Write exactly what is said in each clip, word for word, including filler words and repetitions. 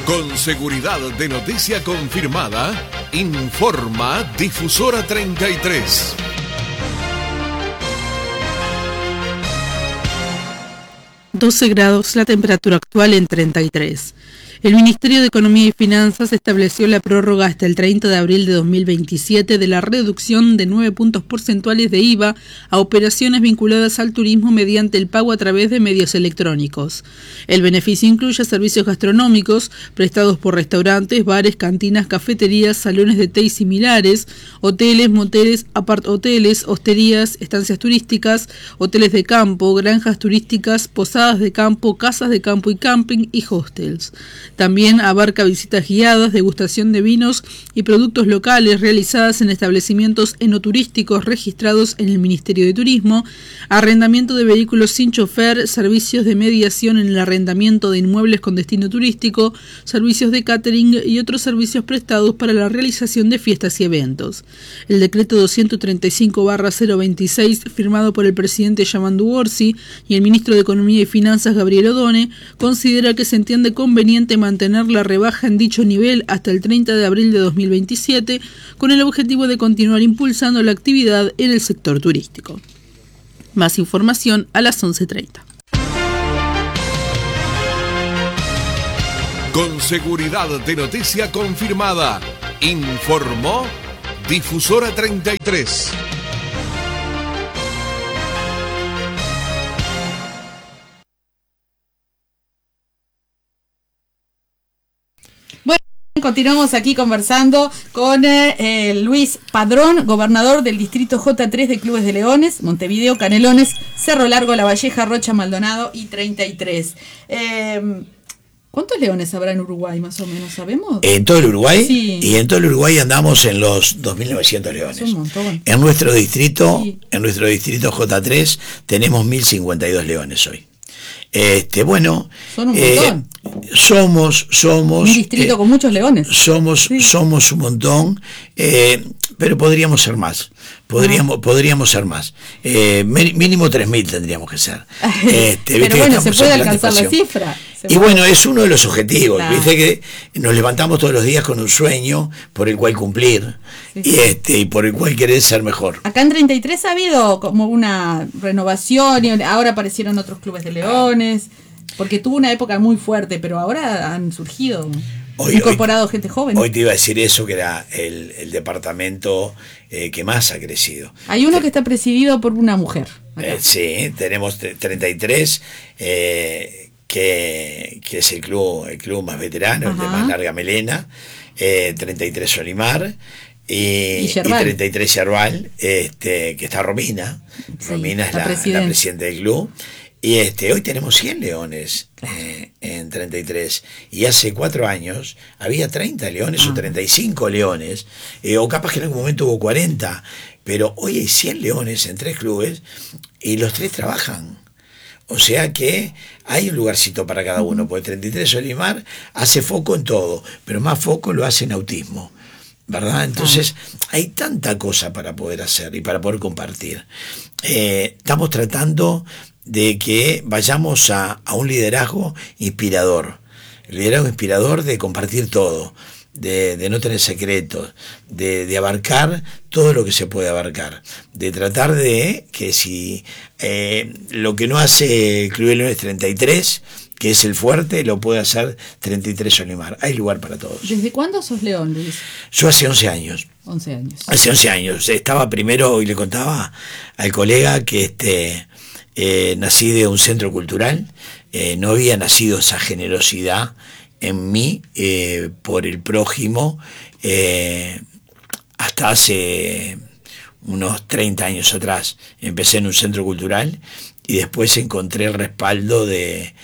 Con seguridad de noticia confirmada, informa Difusora treinta y tres. doce grados, la temperatura actual en treinta y tres. El Ministerio de Economía y Finanzas estableció la prórroga hasta el treinta de abril de dos mil veintisiete de la reducción de nueve puntos porcentuales de I V A a operaciones vinculadas al turismo mediante el pago a través de medios electrónicos. El beneficio incluye servicios gastronómicos prestados por restaurantes, bares, cantinas, cafeterías, salones de té y similares, hoteles, moteles, apart-hoteles, hosterías, estancias turísticas, hoteles de campo, granjas turísticas, posadas de campo, casas de campo y camping y hostels. También abarca visitas guiadas, degustación de vinos y productos locales realizadas en establecimientos enoturísticos registrados en el Ministerio de Turismo, arrendamiento de vehículos sin chofer, servicios de mediación en el arrendamiento de inmuebles con destino turístico, servicios de catering y otros servicios prestados para la realización de fiestas y eventos. El decreto doscientos treinta y cinco barra cero veintiséis, firmado por el presidente Yamandu Orsi y el ministro de Economía y Finanzas Gabriel Odone, considera que se entiende conveniente mantener la rebaja en dicho nivel hasta el treinta de abril de dos mil veintisiete, con el objetivo de continuar impulsando la actividad en el sector turístico. Más información a las once treinta. Con seguridad de noticia confirmada, informó Difusora treinta y tres. Continuamos aquí conversando con eh, Luis Padrón, gobernador del distrito J tres de Clubes de Leones, Montevideo, Canelones, Cerro Largo, La Valleja, Rocha, Maldonado y treinta y tres. Eh, ¿Cuántos leones habrá en Uruguay, más o menos, sabemos? En todo el Uruguay, sí. Y en todo el Uruguay andamos en los dos mil novecientos leones. Es un montón. En nuestro distrito, sí. en nuestro distrito J tres tenemos mil cincuenta y dos leones hoy. Este, bueno, son un eh, montón. somos, somos un distrito eh, con muchos leones. Somos, sí. somos un montón, eh, pero podríamos ser más. Podríamos, ah. podríamos ser más. Eh, mínimo tres mil tendríamos que ser. Este, pero bueno, se puede alcanzar la cifra. Y bueno, es uno de los objetivos. Claro. Viste que nos levantamos todos los días con un sueño por el cual cumplir, sí, y sí. este y por el cual querer ser mejor. Acá en treinta y tres ha habido como una renovación y ahora aparecieron otros clubes de leones, porque tuvo una época muy fuerte, pero ahora han surgido, hoy, incorporado hoy, gente joven. Hoy te iba a decir eso, que era el, el departamento eh, que más ha crecido. Hay uno que está presidido por una mujer. Eh, sí, tenemos treinta y tres, eh, que, que es el club, el club más veterano, Ajá. el de más larga melena, eh, treinta y tres Solimar, y, y, y treinta y tres Yerbal, este, que está Romina. Sí, Romina es la, la presidenta del club. Y este, hoy tenemos cien leones eh, en treinta y tres. Y hace cuatro años había treinta leones ah. o treinta y cinco leones. Eh, o capaz que en algún momento hubo cuarenta. Pero hoy hay cien leones en tres clubes y los tres trabajan. O sea que hay un lugarcito para cada uno. Porque treinta y tres Solimar hace foco en todo, pero más foco lo hace en autismo, ¿verdad? Entonces hay tanta cosa para poder hacer y para poder compartir. Eh, estamos tratando de que vayamos a, a un liderazgo inspirador, el liderazgo inspirador de compartir todo, de, de no tener secretos, de, de abarcar todo lo que se puede abarcar, de tratar de que si eh, lo que no hace Club de Leones treinta y tres, que es el fuerte, lo puede hacer treinta y tres Solimar. Hay lugar para todos. ¿Desde cuándo sos león, Luis? Yo hace once años. once años. Hace once años. Estaba primero, y le contaba al colega que este eh, nací de un centro cultural, eh, no había nacido esa generosidad en mí eh, por el prójimo eh, hasta hace unos treinta años atrás. Empecé en un centro cultural y después encontré el respaldo de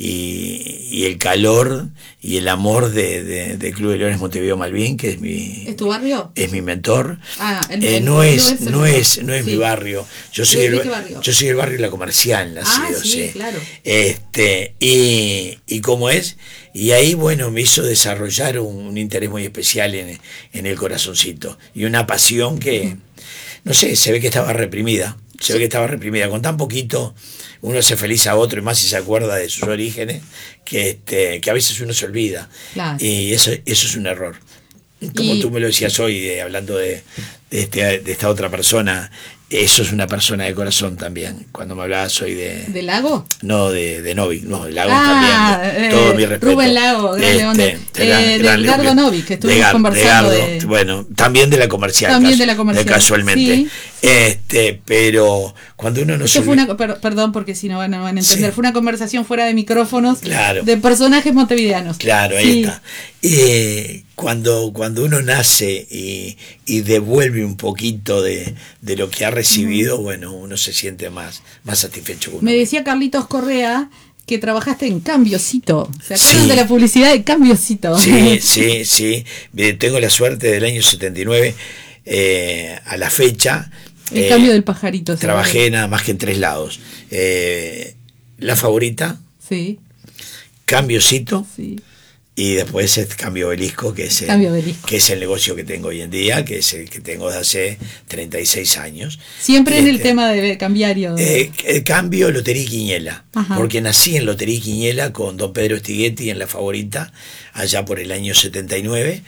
y, y el calor y el amor de, de, de Club de Leones Montevideo Malvin, que es mi ¿Es tu barrio? Es mi mentor. Ah, el, eh, el, no, el, es, el, no es no es sí. mi barrio. Yo soy el, barrio? yo soy el barrio La Comercial, nacido, ah, sí, sí. claro. Este, y, y cómo es, y ahí bueno me hizo desarrollar un, un interés muy especial en, en el corazoncito y una pasión que, no sé, se ve que estaba reprimida. Se ve que estaba reprimida. Con tan poquito uno hace feliz a otro, y más si se acuerda de sus orígenes, que este que a veces uno se olvida. Claro. Y eso, eso es un error. Como y, tú me lo decías hoy, de, hablando de, de, este, de esta otra persona, eso es una persona de corazón también. Cuando me hablabas hoy de... ¿De Lago? No, de, de Novik, no, de Lago ah, también. De, eh, todo mi respeto. Rubén Lago, gran este, león de, gran, eh, gran de Edgardo Novik, que estuvimos de, conversando. De Gardo, de, bueno, también de la comercial. También caso, de la comercial. De casualmente. Sí. Este, pero cuando uno no Eso se... fue una, per, perdón, porque si no van, no van a entender. Sí. Fue una conversación fuera de micrófonos, claro, de personajes montevideanos. Claro, ahí sí. está. Eh, cuando, cuando uno nace y, y devuelve un poquito de, de lo que ha recibido, mm. bueno, uno se siente más, más satisfecho. Me decía Carlitos Correa que trabajaste en Cambiocito. ¿Se acuerdan sí. de la publicidad de Cambiocito? Sí, sí, sí. Tengo la suerte del año setenta y nueve eh, a la fecha. El eh, cambio del pajarito. Trabajé nada más que en tres lados. Eh, La Favorita. Sí. Cambiocito. Sí. Y después es Cambio Obelisco, que es, el, Cambio Obelisco. que es el negocio que tengo hoy en día, que es el que tengo desde hace treinta y seis años. Siempre en este, el tema de cambiario. Eh, el cambio, Lotería y Quiniela. Ajá. Porque nací en Lotería y Quiniela con don Pedro Stighetti en La Favorita, allá por el año setenta y nueve.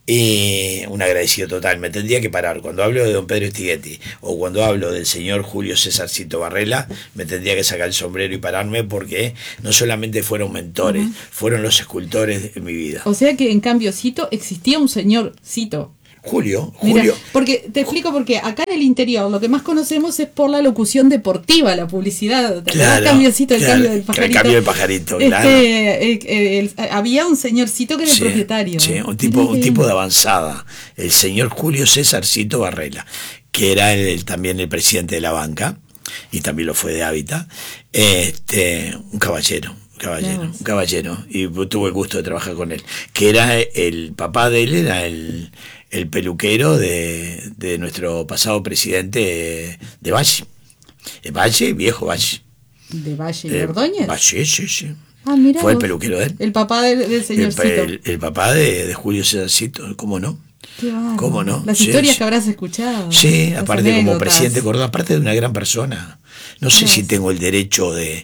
Y un agradecido total. Me tendría que parar. Cuando hablo de don Pedro Stighetti o cuando hablo del señor Julio César Cito Barrela, me tendría que sacar el sombrero y pararme, porque no solamente fueron mentores, uh-huh. fueron los escultores de mi vida. O sea que en Cambiocito existía un señor Cito. Julio, Julio. Mira, porque te explico porque acá en el interior lo que más conocemos es por la locución deportiva, la publicidad. Claro, Cambiocito, el claro, cambio del pajarito. El cambio del pajarito, este, claro. Eh, eh, el, había un señorcito que era sí, el propietario. Sí, un tipo, un tipo de avanzada, el señor Julio César Cito Barrela, que era el, también el presidente de la banca, y también lo fue de Hábitat, este, un caballero. Caballero, un caballero, y tuve el gusto de trabajar con él, que era el papá de él, era el, el peluquero de, de nuestro pasado presidente de Valle, de Valle, viejo Valle. ¿De Valle y Ordóñez? Valle, sí, sí. Ah, mira, fue el peluquero de él. El papá del, del señorcito. El, el, el papá de, de Julio Césarcito, ¿cómo no? Qué bárbaro. ¿Cómo no? Las sí, historias sí. que habrás escuchado. Sí, aparte anécdotas. Como presidente Córdoba, aparte de una gran persona. No sé yes. si tengo el derecho de...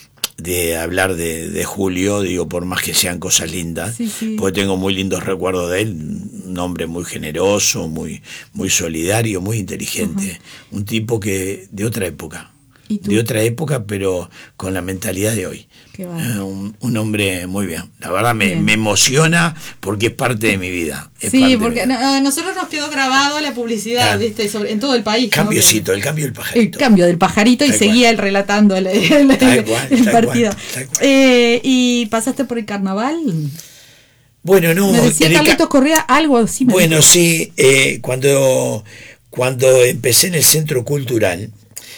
de hablar de, de Julio, digo, por más que sean cosas lindas, sí, sí. porque tengo muy lindos recuerdos de él, un hombre muy generoso, muy, muy solidario, muy inteligente, uh-huh. un tipo que de otra época, de otra época, pero con la mentalidad de hoy. Qué bueno. un, un hombre muy bien, la verdad me, me emociona porque es parte de mi vida. Es sí, porque a nosotros nos quedó grabado la publicidad, ah, ¿viste? Sobre, en todo el país. Cambiocito, ¿no? el cambio del pajarito. El cambio del pajarito y tal seguía cual. Él relatando el, el, el, cual, el partido. Cual, cual. Eh, ¿Y pasaste por el carnaval? Bueno, no. Me decía Carlitos ca Correa algo así. Bueno, dijo. sí, eh, cuando, cuando empecé en el Centro Cultural,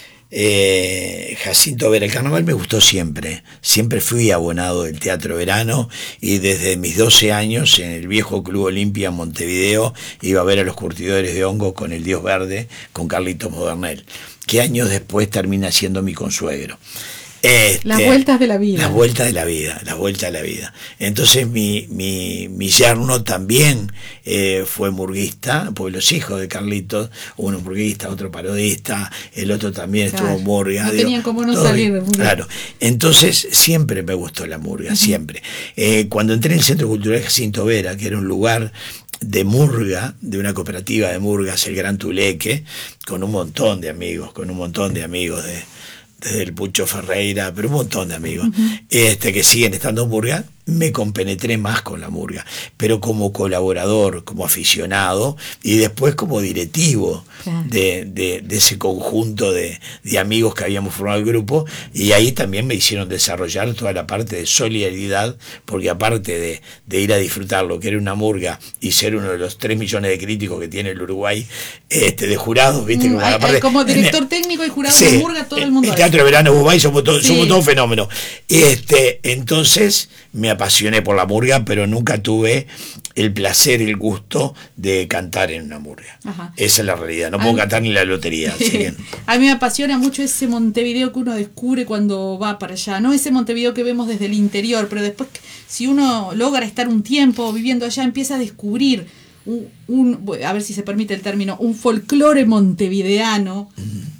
Eh, Jacinto Vera, el carnaval me gustó siempre, siempre fui abonado del Teatro Verano y desde mis doce años en el viejo Club Olimpia en Montevideo iba a ver a los curtidores de hongos con el Dios Verde, con Carlitos Modernel, que años después termina siendo mi consuegro. Este, las vueltas de la vida. Las vueltas de la vida, las vueltas de la vida. Entonces mi, mi, mi yerno también eh, fue murguista, porque los hijos de Carlitos, uno murguista, otro parodista, el otro también claro. estuvo murga. No digo, tenían como no todo, salir. Claro, entonces siempre me gustó la murga, uh-huh. siempre. Eh, cuando entré en el Centro Cultural Jacinto Vera, que era un lugar de murga, de una cooperativa de murgas, el Gran Tuleque, con un montón de amigos, con un montón de amigos de... desde el Pucho Ferreira, pero un montón de amigos, uh-huh. este, que siguen estando en murga, me compenetré más con la murga, pero como colaborador, como aficionado y después como directivo claro. de, de, de ese conjunto de, de amigos que habíamos formado el grupo, y ahí también me hicieron desarrollar toda la parte de solidaridad, porque aparte de, de ir a disfrutar lo que era una murga y ser uno de los tres millones de críticos que tiene el Uruguay, este, de jurados, viste, como, mm, la parte, como director en, técnico y jurado sí, de murga, todo el mundo. El Teatro de Verano Uruguay somos todos sí. somos todo fenómenos. Este, entonces me apasioné por la murga, pero nunca tuve el placer, el gusto de cantar en una murga. Ajá. Esa es la realidad. No puedo mí, cantar ni la lotería. A mí me apasiona mucho ese Montevideo que uno descubre cuando va para allá. No ese Montevideo que vemos desde el interior, pero después, si uno logra estar un tiempo viviendo allá, empieza a descubrir un, un a ver si se permite el término, un folclore montevideano. Mm.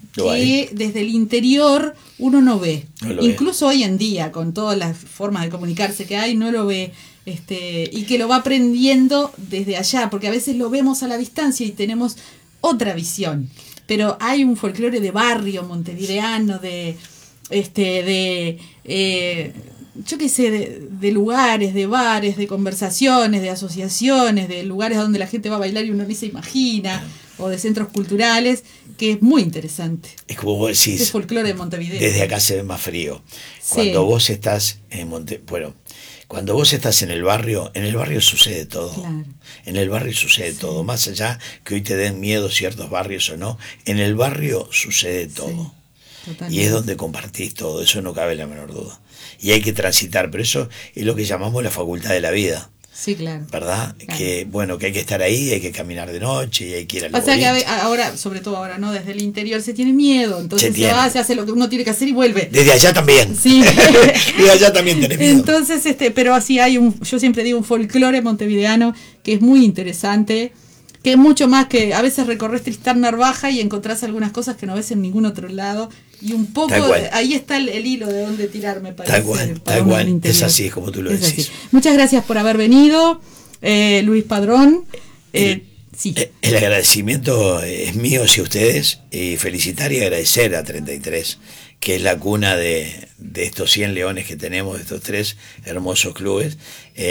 No hay. que desde el interior uno no ve. No lo Incluso ve. Hoy en día, con todas las formas de comunicarse que hay, no lo ve. Este, y que lo va aprendiendo desde allá, porque a veces lo vemos a la distancia y tenemos otra visión. Pero hay un folclore de barrio montevideano, de, este, de eh, yo qué sé, de, de lugares, de bares, de conversaciones, de asociaciones, de lugares donde la gente va a bailar y uno ni se imagina, o de centros culturales, que es muy interesante. Es como vos decís, es folclore de Montevideo. Desde acá se ve más frío. Sí. Cuando vos estás en Monte, bueno, cuando vos estás en el barrio, en el barrio sucede todo. Claro. En el barrio sucede sí. todo. Más allá que hoy te den miedo ciertos barrios o no, en el barrio sucede todo. Sí, y es donde compartís todo, eso no cabe la menor duda. Y hay que transitar, pero eso es lo que llamamos la facultad de la vida. Sí, claro. ¿Verdad? Claro. Que bueno, que hay que estar ahí, hay que caminar de noche y hay que ir al Pasa que ahora, sobre todo ahora, ¿no? Desde el interior se tiene miedo, entonces se, se va, se hace lo que uno tiene que hacer y vuelve. Desde allá también. Sí. Desde allá también tenés miedo. Entonces, este, pero así hay un, yo siempre digo, un folclore montevideano que es muy interesante, que es mucho más que a veces recorres Tristán Narvaja y encontrás algunas cosas que no ves en ningún otro lado. Y un poco, ahí está el, el hilo de dónde tirar, me parece. Tal cual, tal cual. Es así, es como tú lo es decís. Así. Muchas gracias por haber venido, eh, Luis Padrón. Eh, sí. El agradecimiento es mío hacia ustedes, y felicitar y agradecer a treinta y tres, que es la cuna de, de estos cien leones que tenemos, de estos tres hermosos clubes,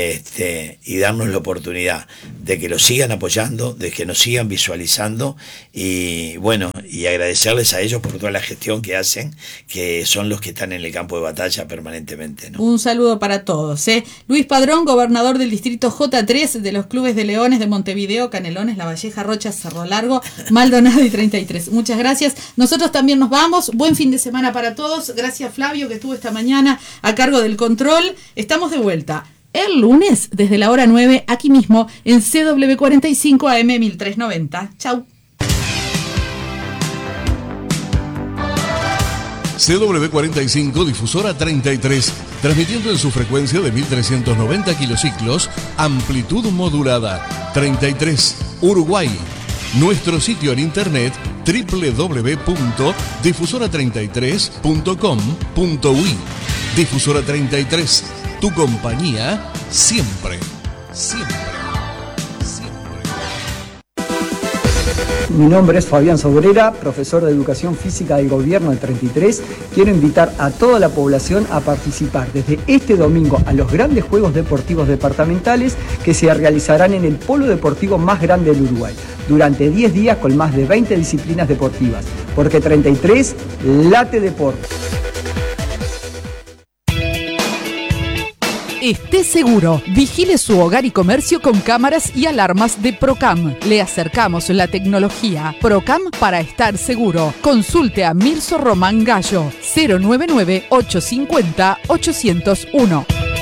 este, y darnos la oportunidad de que los sigan apoyando, de que nos sigan visualizando, y bueno, y agradecerles a ellos por toda la gestión que hacen, que son los que están en el campo de batalla permanentemente, ¿no? Un saludo para todos, ¿eh? Luis Padrón, gobernador del distrito J tres de los clubes de Leones de Montevideo, Canelones, La Valleja, Rocha, Cerro Largo, Maldonado y treinta y tres. Muchas gracias. Nosotros también nos vamos. Buen fin de semana para todos. Gracias, Flavio, que estuvo esta mañana a cargo del control. Estamos de vuelta el lunes desde la hora nueve, aquí mismo en C W cuarenta y cinco A M mil trescientos noventa. Chau. C W cuarenta y cinco, difusora treinta y tres, transmitiendo en su frecuencia de mil trescientos noventa kilociclos, amplitud modulada, treinta y tres, Uruguay. Nuestro sitio en internet doble u doble u doble u punto difusora treinta y tres punto com punto u i. Difusora treinta y tres, tu compañía siempre, siempre, siempre. Mi nombre es Fabián Sobrera, profesor de Educación Física del Gobierno del treinta y tres. Quiero invitar a toda la población a participar desde este domingo a los grandes Juegos Deportivos Departamentales que se realizarán en el polo deportivo más grande del Uruguay, durante diez días con más de veinte disciplinas deportivas, porque treinta y tres late deporte. Esté seguro, vigile su hogar y comercio con cámaras y alarmas de Procam. Le acercamos la tecnología. Procam para estar seguro. Consulte a Mirso Román Gallo, cero nueve nueve, ocho cinco cero, ocho cero uno.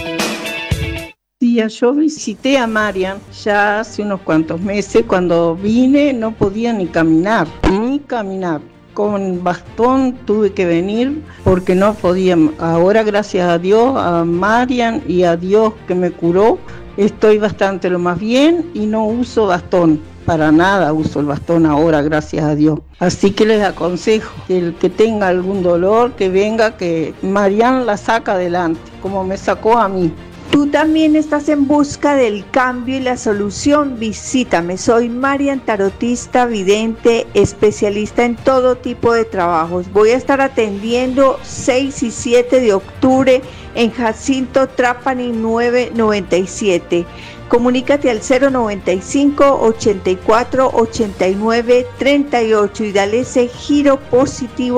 Yo visité a Marian ya hace unos cuantos meses. Cuando vine no podía ni caminar, ni caminar. Con bastón tuve que venir porque no podía. Ahora, gracias a Dios, a Marian y a Dios que me curó, estoy bastante lo más bien y no uso bastón. Para nada uso el bastón ahora, gracias a Dios. Así que les aconsejo que el que tenga algún dolor, que venga, que Marian la saca adelante, como me sacó a mí. Tú también estás en busca del cambio y la solución. Visítame, soy Marian, tarotista, vidente, especialista en todo tipo de trabajos. Voy a estar atendiendo seis y siete de octubre en Jacinto Trapani nueve noventa y siete. Comunícate al cero noventa y cinco, ochenta y cuatro, ochenta y nueve, treinta y ocho y dale ese giro positivo